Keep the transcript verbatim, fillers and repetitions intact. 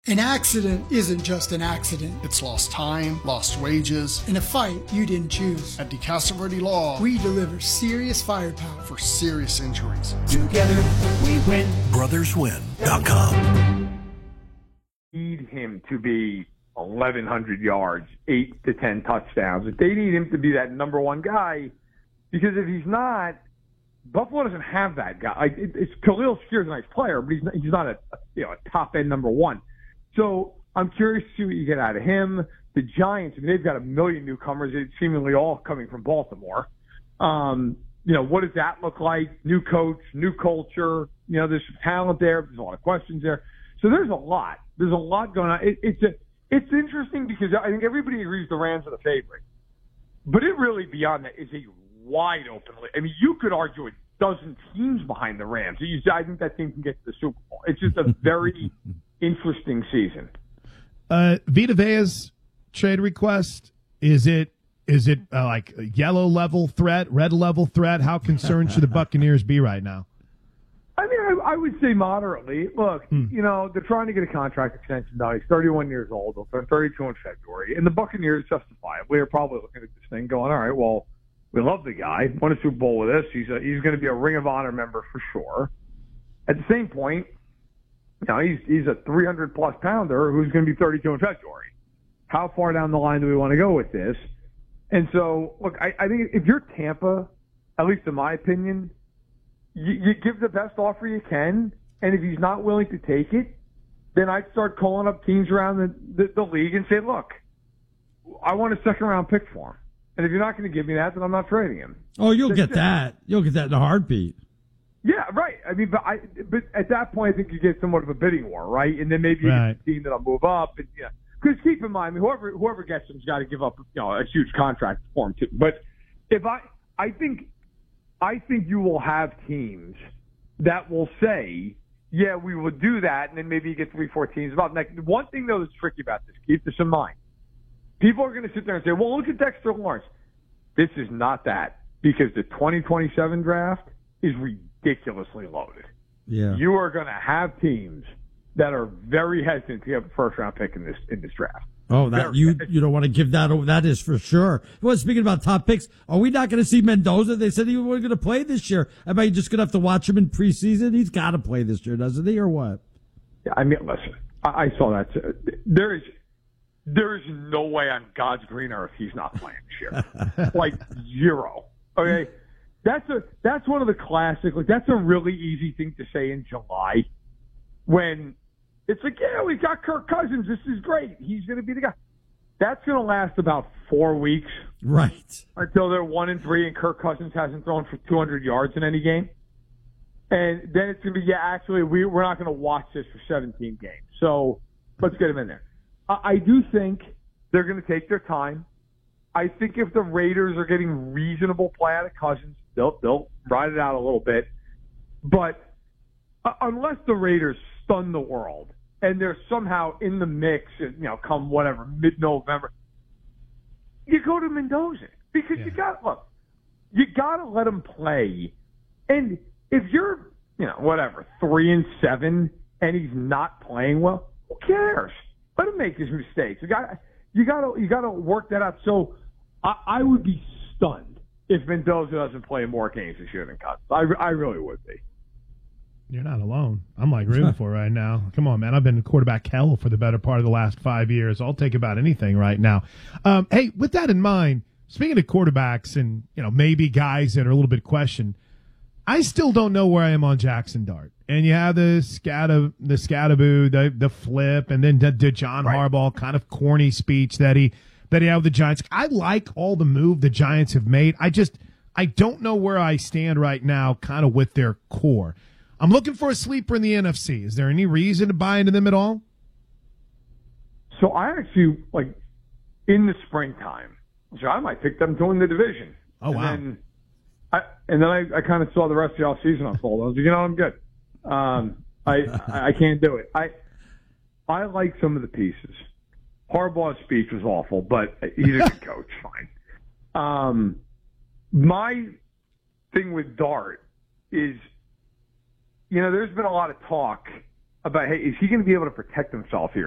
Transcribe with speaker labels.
Speaker 1: An accident isn't just an accident.
Speaker 2: It's lost time, lost wages.
Speaker 1: In a fight you didn't choose.
Speaker 2: At DeCastro Law,
Speaker 1: we deliver serious firepower
Speaker 2: for serious injuries.
Speaker 3: Together we win. brothers win dot com.
Speaker 4: Need him to be eleven hundred yards, eight to ten touchdowns. If they need him to be that number one guy, because if he's not, Buffalo doesn't have that guy. Like, it, it's Khalil Shakir's a nice player, but he's not, he's not a you know a top end number one. So I'm curious to see what you get out of him. The Giants, I mean, they've got a million newcomers, seemingly all coming from Baltimore. Um, you know, what does that look like? New coach, new culture. You know, there's some talent there. There's a lot of questions there. So there's a lot. There's a lot going on. It, it's a, it's interesting because I think everybody agrees the Rams are the favorite. But it really, beyond that, is a wide open. I mean, you could argue a dozen teams behind the Rams. I think that team can get to the Super Bowl. It's just a very interesting season.
Speaker 5: Uh, Vita Vea's trade request, is it is it uh, like a yellow level threat, red level threat? How concerned should the Buccaneers be right now?
Speaker 4: I mean, I, I would say moderately. Look, hmm. you know, they're trying to get a contract extension done. He's thirty-one years old. He'll turn thirty-two in February. And the Buccaneers, justifiably, are probably looking at this thing going, all right, well, we love the guy. Won a Super Bowl with us. He's a, he's going to be a Ring of Honor member for sure. At the same point, you know, he's he's a three hundred plus pounder who's going to be thirty-two in February. How far down the line do we want to go with this? And so, look, I, I think if you're Tampa, at least in my opinion, you, you give the best offer you can, and if he's not willing to take it, then I'd start calling up teams around the, the, the league and say, look, I want a second round pick for him. And if you're not going to give me that, then I'm not trading him.
Speaker 6: Oh, you'll
Speaker 4: That's
Speaker 6: get
Speaker 4: it.
Speaker 6: that. You'll get that in a heartbeat.
Speaker 4: Yeah, right. I mean, but I, but at that point, I think you get somewhat of a bidding war, right? And then maybe you
Speaker 5: right.
Speaker 4: get a team that'll move up. And yeah, because keep in mind, I mean, whoever whoever gets him's got to give up, you know, a huge contract for him too. But if I, I think, I think you will have teams that will say, yeah, we will do that, and then maybe you get three, four teams about. Like, one thing though that's tricky about this, keep this in mind. People are going to sit there and say, well, look at Dexter Lawrence. This is not that, because the twenty twenty-seven draft is ridiculously loaded.
Speaker 6: Yeah.
Speaker 4: You are going to have teams that are very hesitant to have a first round pick in this in this draft.
Speaker 6: Oh, that
Speaker 4: very
Speaker 6: you
Speaker 4: hesitant.
Speaker 6: you don't want to give that over. That is for sure. Well, speaking about top picks, are we not going to see Mendoza? They said he wasn't going to play this year. Am I just going to have to watch him in preseason? He's got to play this year, doesn't he, or what?
Speaker 4: Yeah, I mean, listen, I, I saw that. There is there is no way on God's green earth he's not playing this year. Like zero. Okay. That's a that's one of the classic. Like, that's a really easy thing to say in July, when it's like, yeah, we got Kirk Cousins. This is great. He's going to be the guy. That's going to last about four weeks,
Speaker 6: right?
Speaker 4: Until they're one and three, and Kirk Cousins hasn't thrown for two hundred yards in any game, and then it's going to be, yeah, actually, we we're not going to watch this for seventeen games. So let's get him in there. I, I do think they're going to take their time. I think if the Raiders are getting reasonable play out of Cousins, they'll they'll ride it out a little bit. But uh, unless the Raiders stun the world and they're somehow in the mix, you know, come whatever mid-November, you go to Mendoza, because yeah. you got look, you got to let him play. And if you're, you know, whatever three and seven and he's not playing well, who cares? Let him make his mistakes. You got you got to you got to work that out. So I, I would be stunned if Mendoza doesn't play more games this year than Cousins. I, I really would be.
Speaker 5: You're not alone. I'm like rooting for right now. Come on, man. I've been in quarterback hell for the better part of the last five years. I'll take about anything right now. Um, hey, with that in mind, speaking of quarterbacks and, you know, maybe guys that are a little bit questioned, I still don't know where I am on Jackson Dart. And you have the scata, the scataboo, the the flip, and then the, the John right. Harbaugh kind of corny speech that he that he had with the Giants. I like all the move the Giants have made. I just I don't know where I stand right now, kind of with their core. I'm looking for a sleeper in the N F C. Is there any reason to buy into them at all?
Speaker 4: So I actually, like, in the springtime, so I might pick them to win the division.
Speaker 5: Oh, wow.
Speaker 4: And then I, and then I, I kind of saw the rest of the offseason unfold. I was like, you know, I'm good. Um, I I can't do it. I I like some of the pieces. Harbaugh's speech was awful, but he's a good coach. Fine. Um, my thing with Dart is, you know, there's been a lot of talk about, hey, is he going to be able to protect himself here?